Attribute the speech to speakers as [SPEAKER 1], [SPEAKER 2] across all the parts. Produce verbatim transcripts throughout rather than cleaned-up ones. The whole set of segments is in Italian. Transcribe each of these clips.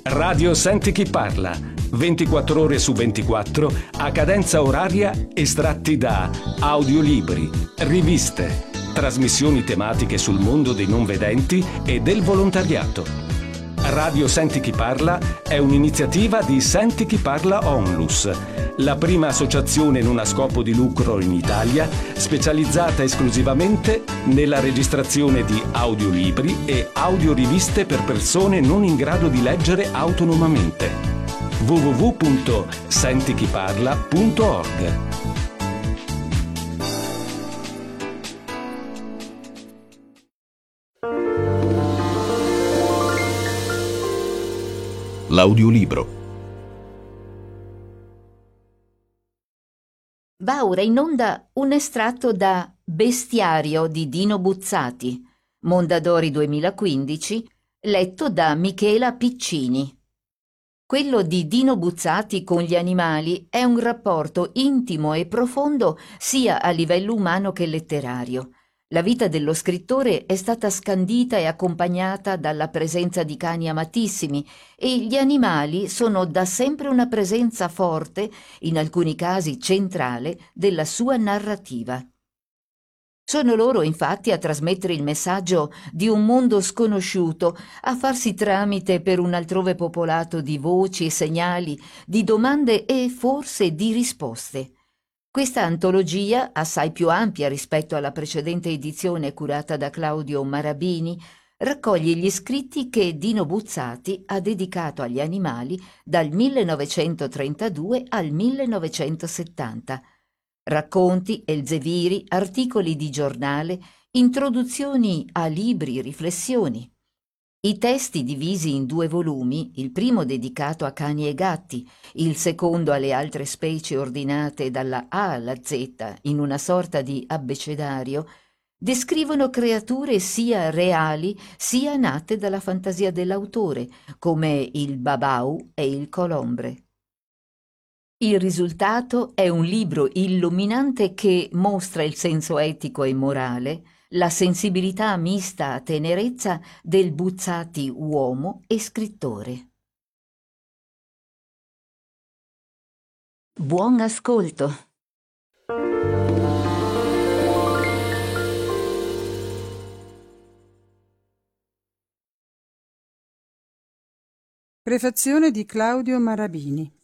[SPEAKER 1] Radio Senti Chi Parla, ventiquattro ore su ventiquattro, a cadenza oraria, estratti da audiolibri, riviste, trasmissioni tematiche sul mondo dei non vedenti e del volontariato. Radio Senti Chi Parla è un'iniziativa di Senti Chi Parla Onlus, la prima associazione non a scopo di lucro in Italia specializzata esclusivamente nella registrazione di audiolibri e audioriviste per persone non in grado di leggere autonomamente. w w w punto sentichiparla punto org.
[SPEAKER 2] L'audiolibro.
[SPEAKER 3] Va ora in onda un estratto da Bestiario di Dino Buzzati, Mondadori duemilaquindici, letto da Michela Piccini. Quello di Dino Buzzati con gli animali è un rapporto intimo e profondo sia a livello umano che letterario. La vita dello scrittore è stata scandita e accompagnata dalla presenza di cani amatissimi e gli animali sono da sempre una presenza forte, in alcuni casi centrale, della sua narrativa. Sono loro infatti a trasmettere il messaggio di un mondo sconosciuto, a farsi tramite per un altrove popolato di voci e segnali, di domande e forse di risposte. Questa antologia, assai più ampia rispetto alla precedente edizione curata da Claudio Marabini, raccoglie gli scritti che Dino Buzzati ha dedicato agli animali dal millenovecentotrentadue al millenovecentosettanta. Racconti, elzeviri, articoli di giornale, introduzioni a libri, riflessioni. I testi divisi in due volumi, il primo dedicato a cani e gatti, il secondo alle altre specie ordinate dalla A alla Z in una sorta di abbecedario, descrivono creature sia reali sia nate dalla fantasia dell'autore, come il babau e il colombre. Il risultato è un libro illuminante che mostra il senso etico e morale, la sensibilità mista a tenerezza del Buzzati uomo e scrittore. Buon ascolto.
[SPEAKER 4] Prefazione di Claudio Marabini.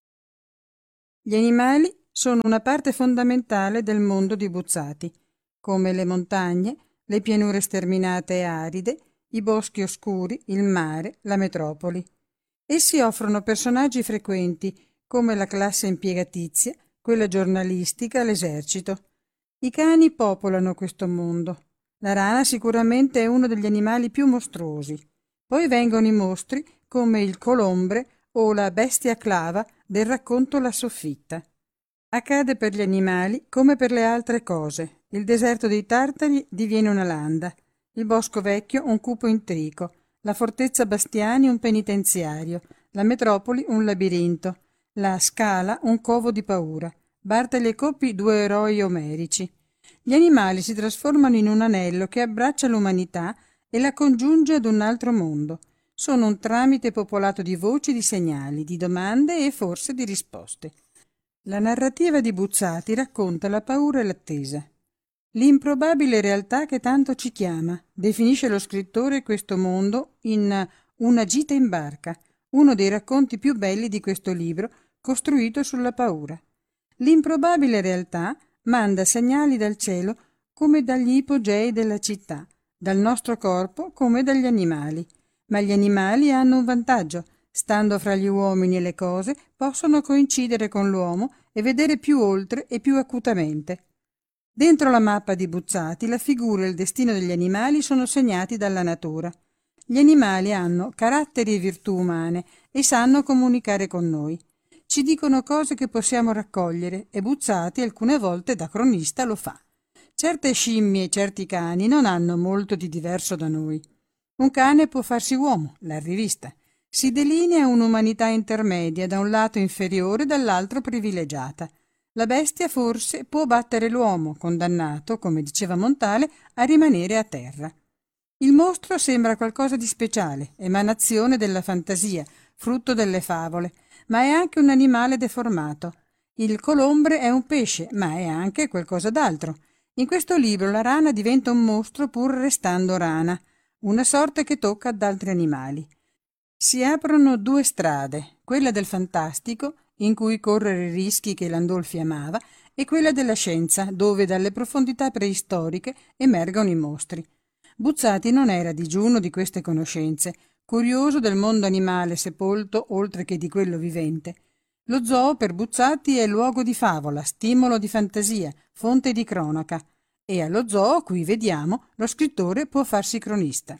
[SPEAKER 4] Gli animali sono una parte fondamentale del mondo di Buzzati, come le montagne, le pianure sterminate e aride, i boschi oscuri, il mare, la metropoli. Essi offrono personaggi frequenti, come la classe impiegatizia, quella giornalistica, l'esercito. I cani popolano questo mondo. La rana sicuramente è uno degli animali più mostruosi. Poi vengono i mostri, come il colombre o la bestia clava del racconto La soffitta. Accade per gli animali come per le altre cose. Il deserto dei Tartari diviene una landa, il bosco vecchio un cupo intrico, la fortezza Bastiani un penitenziario, la metropoli un labirinto, la Scala un covo di paura, Bartali e Coppi due eroi omerici. Gli animali si trasformano in un anello che abbraccia l'umanità e la congiunge ad un altro mondo. Sono un tramite popolato di voci, di segnali, di domande e forse di risposte. La narrativa di Buzzati racconta la paura e l'attesa. L'improbabile realtà che tanto ci chiama, definisce lo scrittore questo mondo in Una gita in barca, uno dei racconti più belli di questo libro, costruito sulla paura. L'improbabile realtà manda segnali dal cielo come dagli ipogei della città, dal nostro corpo come dagli animali. Ma gli animali hanno un vantaggio: stando fra gli uomini e le cose, possono coincidere con l'uomo e vedere più oltre e più acutamente. Dentro la mappa di Buzzati la figura e il destino degli animali sono segnati dalla natura. Gli animali hanno caratteri e virtù umane e sanno comunicare con noi. Ci dicono cose che possiamo raccogliere e Buzzati alcune volte da cronista lo fa. Certe scimmie e certi cani non hanno molto di diverso da noi. Un cane può farsi uomo, l'ha rivista. Si delinea un'umanità intermedia, da un lato inferiore, dall'altro privilegiata. La bestia forse può battere l'uomo, condannato, come diceva Montale, a rimanere a terra. Il mostro sembra qualcosa di speciale, emanazione della fantasia, frutto delle favole, ma è anche un animale deformato. Il colombre è un pesce, ma è anche qualcosa d'altro. In questo libro la rana diventa un mostro pur restando rana, una sorte che tocca ad altri animali. Si aprono due strade, quella del fantastico, in cui correre i rischi che Landolfi amava, e quella della scienza, dove dalle profondità preistoriche emergono i mostri. Buzzati non era digiuno di queste conoscenze, curioso del mondo animale sepolto oltre che di quello vivente. Lo zoo per Buzzati è luogo di favola, stimolo di fantasia, fonte di cronaca, e allo zoo, qui vediamo, lo scrittore può farsi cronista.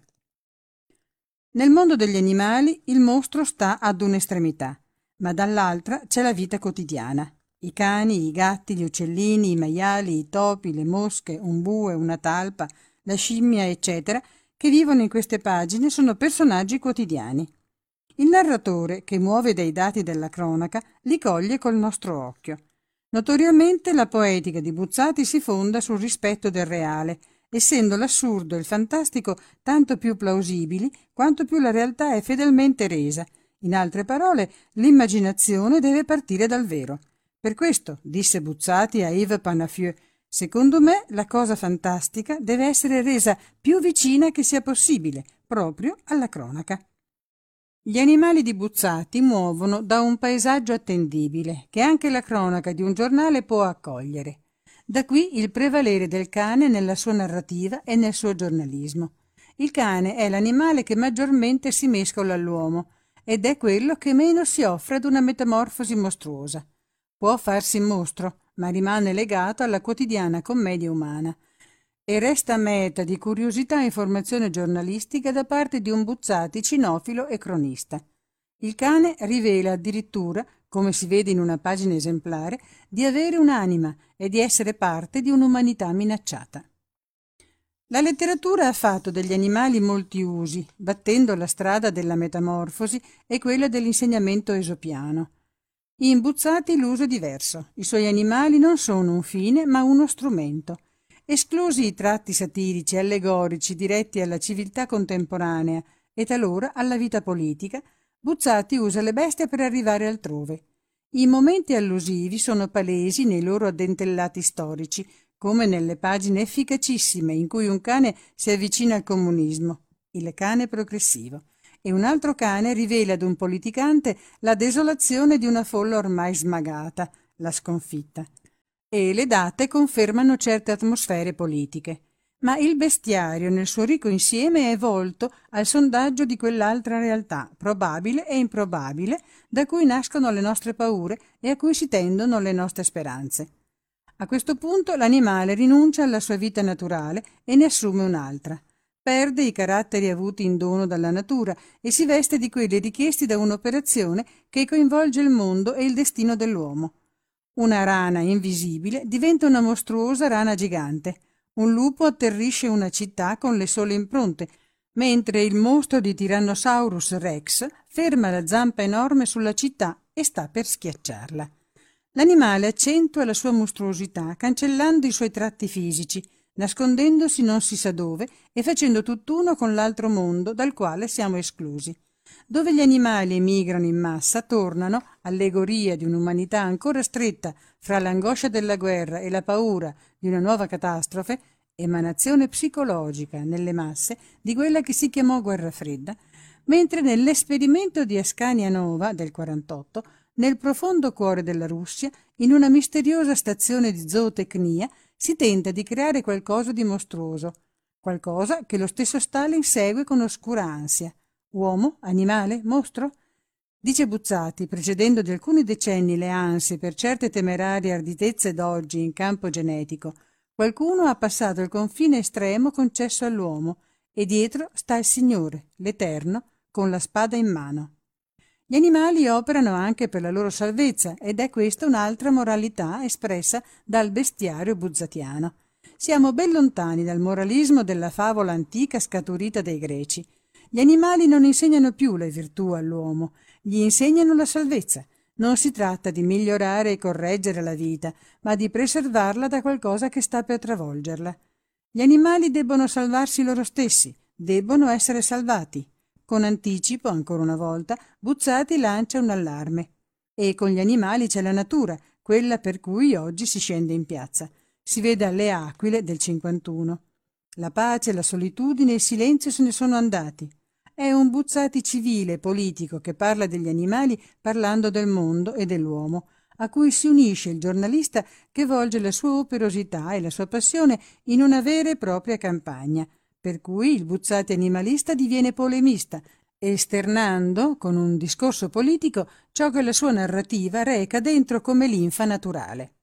[SPEAKER 4] Nel mondo degli animali il mostro sta ad un'estremità, ma dall'altra c'è la vita quotidiana. I cani, i gatti, gli uccellini, i maiali, i topi, le mosche, un bue, una talpa, la scimmia, eccetera, che vivono in queste pagine sono personaggi quotidiani. Il narratore, che muove dai dati della cronaca, li coglie col nostro occhio. Notoriamente la poetica di Buzzati si fonda sul rispetto del reale, essendo l'assurdo e il fantastico tanto più plausibili quanto più la realtà è fedelmente resa. In altre parole, l'immaginazione deve partire dal vero. Per questo, disse Buzzati a Yves Panafieux, secondo me la cosa fantastica deve essere resa più vicina che sia possibile, proprio alla cronaca. Gli animali di Buzzati muovono da un paesaggio attendibile, che anche la cronaca di un giornale può accogliere. Da qui il prevalere del cane nella sua narrativa e nel suo giornalismo. Il cane è l'animale che maggiormente si mescola all'uomo ed è quello che meno si offre ad una metamorfosi mostruosa. Può farsi mostro, ma rimane legato alla quotidiana commedia umana e resta meta di curiosità e informazione giornalistica da parte di un Buzzati cinofilo e cronista. Il cane rivela addirittura, come si vede in una pagina esemplare, di avere un'anima e di essere parte di un'umanità minacciata. La letteratura ha fatto degli animali molti usi, battendo la strada della metamorfosi e quella dell'insegnamento esopiano. In Buzzati l'uso è diverso. I suoi animali non sono un fine, ma uno strumento. Esclusi i tratti satirici e allegorici diretti alla civiltà contemporanea e talora alla vita politica, Buzzati usa le bestie per arrivare altrove. I momenti allusivi sono palesi nei loro addentellati storici, come nelle pagine efficacissime in cui un cane si avvicina al comunismo, il cane progressivo, e un altro cane rivela ad un politicante la desolazione di una folla ormai smagata, la sconfitta. E le date confermano certe atmosfere politiche. Ma il bestiario nel suo ricco insieme è volto al sondaggio di quell'altra realtà, probabile e improbabile, da cui nascono le nostre paure e a cui si tendono le nostre speranze. A questo punto l'animale rinuncia alla sua vita naturale e ne assume un'altra. Perde i caratteri avuti in dono dalla natura e si veste di quelli richiesti da un'operazione che coinvolge il mondo e il destino dell'uomo. Una rana invisibile diventa una mostruosa rana gigante. Un lupo atterrisce una città con le sole impronte, mentre il mostro di Tyrannosaurus Rex ferma la zampa enorme sulla città e sta per schiacciarla. L'animale accentua la sua mostruosità cancellando i suoi tratti fisici, nascondendosi non si sa dove e facendo tutt'uno con l'altro mondo dal quale siamo esclusi. Dove gli animali emigrano in massa tornano, allegoria di un'umanità ancora stretta fra l'angoscia della guerra e la paura di una nuova catastrofe, emanazione psicologica nelle masse di quella che si chiamò guerra fredda, mentre nell'esperimento di Ascania Nova del quarantotto, nel profondo cuore della Russia, in una misteriosa stazione di zootecnia, si tenta di creare qualcosa di mostruoso, qualcosa che lo stesso Stalin segue con oscura ansia. Uomo? Animale? Mostro? Dice Buzzati, precedendo di alcuni decenni le ansie per certe temerarie arditezze d'oggi in campo genetico, qualcuno ha passato il confine estremo concesso all'uomo e dietro sta il Signore, l'Eterno, con la spada in mano. Gli animali operano anche per la loro salvezza ed è questa un'altra moralità espressa dal bestiario buzzatiano. Siamo ben lontani dal moralismo della favola antica scaturita dai greci. Gli animali non insegnano più le virtù all'uomo, gli insegnano la salvezza. Non si tratta di migliorare e correggere la vita, ma di preservarla da qualcosa che sta per travolgerla. Gli animali debbono salvarsi loro stessi, debbono essere salvati. Con anticipo, ancora una volta, Buzzati lancia un allarme. E con gli animali c'è la natura, quella per cui oggi si scende in piazza. Si veda Le Aquile del cinquantuno. La pace, la solitudine e il silenzio se ne sono andati. È un Buzzati civile, politico, che parla degli animali parlando del mondo e dell'uomo, a cui si unisce il giornalista che volge la sua operosità e la sua passione in una vera e propria campagna, per cui il Buzzati animalista diviene polemista, esternando, con un discorso politico, ciò che la sua narrativa reca dentro come linfa naturale.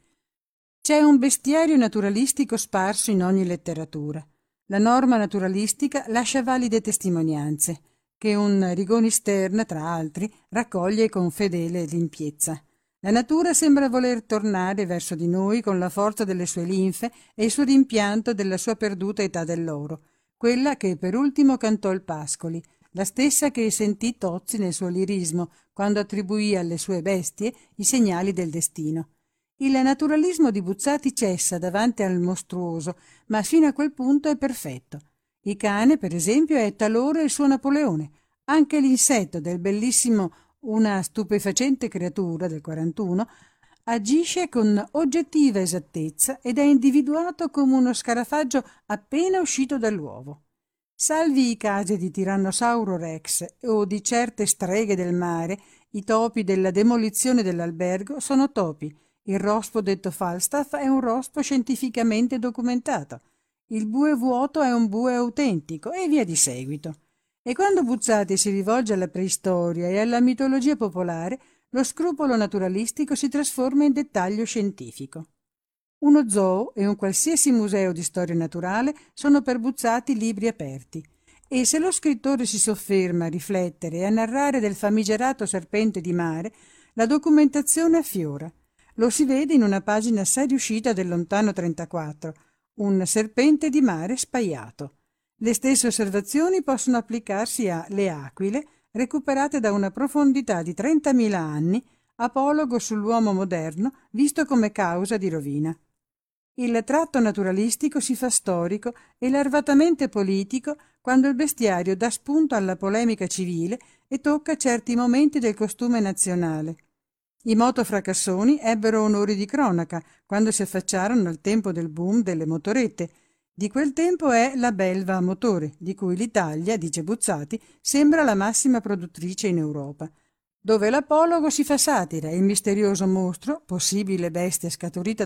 [SPEAKER 4] C'è un bestiario naturalistico sparso in ogni letteratura. La norma naturalistica lascia valide testimonianze, che un Rigoni Stern, tra altri, raccoglie con fedele limpiezza. La natura sembra voler tornare verso di noi con la forza delle sue linfe e il suo rimpianto della sua perduta età dell'oro, quella che per ultimo cantò il Pascoli, la stessa che sentì Tozzi nel suo lirismo, quando attribuì alle sue bestie i segnali del destino. Il naturalismo di Buzzati cessa davanti al mostruoso, ma fino a quel punto è perfetto. Il cane, per esempio, è talora il suo Napoleone. Anche l'insetto del bellissimo Una stupefacente creatura del quarantuno agisce con oggettiva esattezza ed è individuato come uno scarafaggio appena uscito dall'uovo. Salvi i casi di Tirannosauro Rex o di certe streghe del mare, i topi della demolizione dell'albergo sono topi. Il rospo detto Falstaff è un rospo scientificamente documentato. Il bue vuoto è un bue autentico e via di seguito. E quando Buzzati si rivolge alla preistoria e alla mitologia popolare, lo scrupolo naturalistico si trasforma in dettaglio scientifico. Uno zoo e un qualsiasi museo di storia naturale sono per Buzzati libri aperti, e se lo scrittore si sofferma a riflettere e a narrare del famigerato serpente di mare, la documentazione affiora. Lo si vede in una pagina assai riuscita del lontano trentaquattro, un serpente di mare spaiato. Le stesse osservazioni possono applicarsi a Le Aquile, recuperate da una profondità di trentamila anni, apologo sull'uomo moderno visto come causa di rovina. Il tratto naturalistico si fa storico e larvatamente politico quando il bestiario dà spunto alla polemica civile e tocca certi momenti del costume nazionale. I motofracassoni ebbero onori di cronaca quando si affacciarono al tempo del boom delle motorette. Di quel tempo è la belva a motore, di cui l'Italia, dice Buzzati, sembra la massima produttrice in Europa, dove l'apologo si fa satira e il misterioso mostro, possibile bestia scaturita